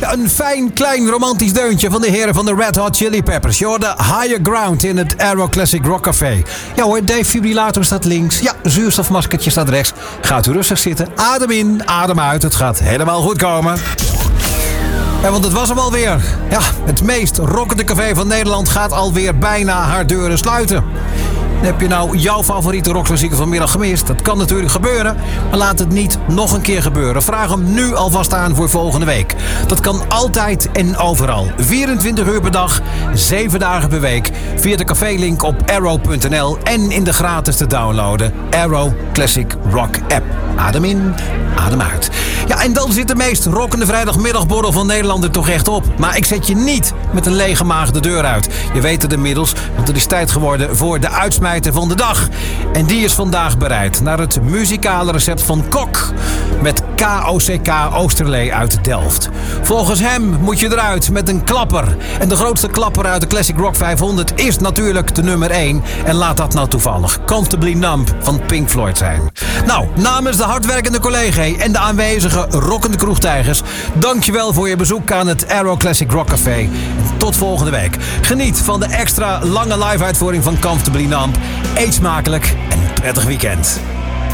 een fijn, klein, romantisch deuntje van de heren van de Red Hot Chili Peppers. Je hoorde Higher Ground in het Aero Classic Rock Café. Ja hoor, defibrillator staat links. Ja, zuurstofmaskertje staat rechts. Gaat u rustig zitten. Adem in, adem uit. Het gaat helemaal goed komen. Ja, want het was hem alweer. Ja, het meest rockende café van Nederland gaat alweer bijna haar deuren sluiten. Heb je nou jouw favoriete rockklassieker vanmiddag gemist? Dat kan natuurlijk gebeuren, maar laat het niet nog een keer gebeuren. Vraag hem nu alvast aan voor volgende week. Dat kan altijd en overal. 24 uur per dag, 7 dagen per week. Via de cafélink op arrow.nl en in de gratis te downloaden Arrow Classic Rock app. Adem in, adem uit. Ja, en dan zit de meest rockende vrijdagmiddagborrel van Nederland er toch echt op. Maar ik zet je niet met een lege maag de deur uit. Je weet het inmiddels, want het is tijd geworden voor de uitsmijter van de dag. En die is vandaag bereid naar het muzikale recept van Kok met KOCK Oosterlee uit Delft. Volgens hem moet je eruit met een klapper. En de grootste klapper uit de Classic Rock 500 is natuurlijk de nummer 1. En laat dat nou toevallig Comfortably Numb van Pink Floyd zijn. Nou, namens de hardwerkende collega en de aanwezige rockende kroegtijgers, dankjewel voor je bezoek aan het Aero Classic Rock Café. En tot volgende week. Geniet van de extra lange live uitvoering van Comfortably Numb. Eet smakelijk en een prettig weekend.